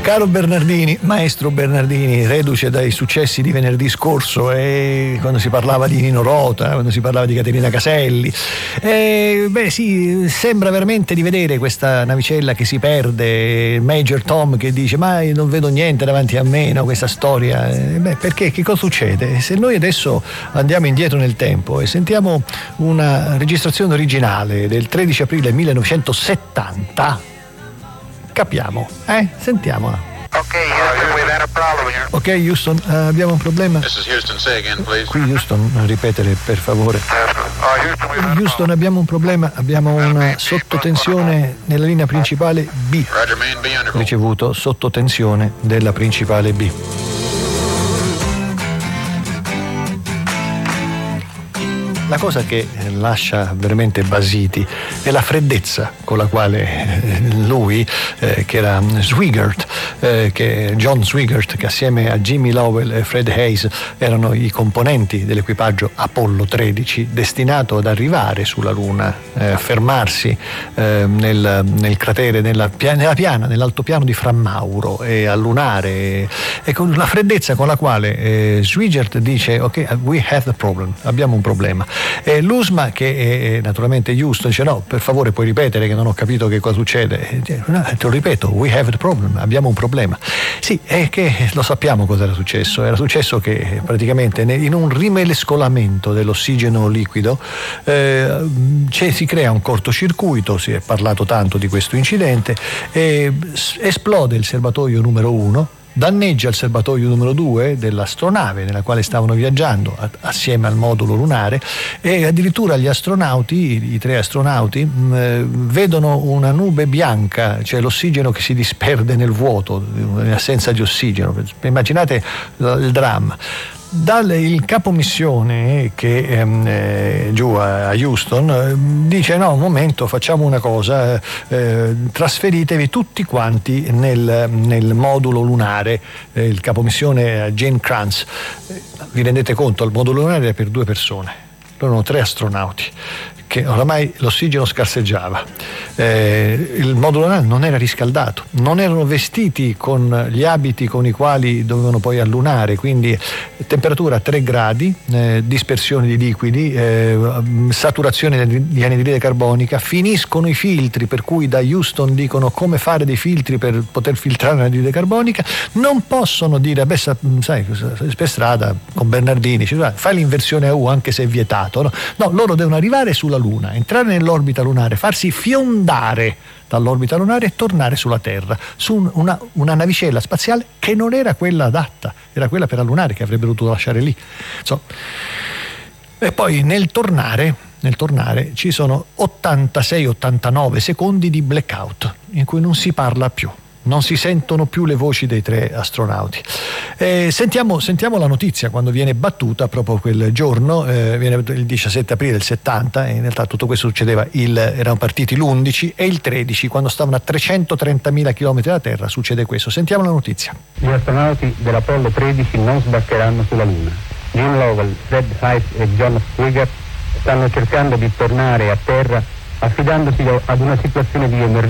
Caro Bernardini, maestro Bernardini, reduce dai successi di venerdì scorso, quando si parlava di Nino Rota, quando si parlava di Caterina Caselli, sì, sembra veramente di vedere questa navicella che si perde, Major Tom che dice ma io non vedo niente davanti a me, no, questa storia, perché che cosa succede? Se noi adesso andiamo indietro nel tempo e sentiamo una registrazione originale del 13 aprile 1970, capiamo, sentiamola. Ok, Houston, abbiamo un problema. This is Houston, say again, please. Qui Houston, ripetere per favore. Houston, abbiamo un problema, abbiamo una sottotensione nella linea principale B. Roger, main B under. Ricevuto sottotensione della principale B. La cosa che lascia veramente basiti è la freddezza con la quale lui, che era Swigert, John Swigert, che assieme a Jimmy Lovell e Fred Hayes erano i componenti dell'equipaggio Apollo 13, destinato ad arrivare sulla Luna, fermarsi nel cratere, nell'altopiano di Fra Mauro e allunare, e con la freddezza con la quale Swigert dice ok, we have a problem, abbiamo un problema. L'USMA, che è naturalmente Houston, dice no, per favore puoi ripetere che non ho capito che cosa succede. No, te lo ripeto, we have a problem, abbiamo un problema. Sì, è che lo sappiamo cosa era successo che praticamente in un rimescolamento dell'ossigeno liquido si crea un cortocircuito, si è parlato tanto di questo incidente, esplode il serbatoio numero 1, danneggia il serbatoio numero 2 dell'astronave nella quale stavano viaggiando assieme al modulo lunare, e addirittura gli astronauti, i 3 astronauti, vedono una nube bianca, cioè l'ossigeno che si disperde nel vuoto in assenza di ossigeno. Immaginate il dramma. Il capo missione che è giù a Houston dice no, un momento, facciamo una cosa, trasferitevi tutti quanti nel modulo lunare. Il capo missione Gene Kranz, vi rendete conto, il modulo lunare era per 2 persone, loro erano 3 astronauti, che oramai l'ossigeno scarseggiava, il modulo lunare non era riscaldato, non erano vestiti con gli abiti con i quali dovevano poi allunare, quindi temperatura 3 gradi, dispersione di liquidi, saturazione di anidride carbonica, finiscono i filtri, per cui da Houston dicono come fare dei filtri per poter filtrare l'anidride carbonica, non possono dire sai, per strada con Bernardini fai l'inversione a U anche se è vietato, no, loro devono arrivare sulla Luna, entrare nell'orbita lunare, farsi fiondare dall'orbita lunare e tornare sulla Terra su una navicella spaziale che non era quella adatta, era quella per allunare che avrebbero dovuto lasciare lì. E poi nel tornare ci sono 86-89 secondi di blackout in cui non si parla più, non si sentono più le voci dei 3 astronauti. Sentiamo la notizia quando viene battuta proprio quel giorno, viene il 17 aprile del 70, e in realtà tutto questo succedeva, erano partiti l'11 e il 13, quando stavano a 330.000 km da Terra, succede questo. Sentiamo la notizia. Gli astronauti dell'Apollo 13 non sbarcheranno sulla Luna. Jim Lovell, Fred Hayes e John Swigert stanno cercando di tornare a Terra affidandosi ad una situazione di emergenza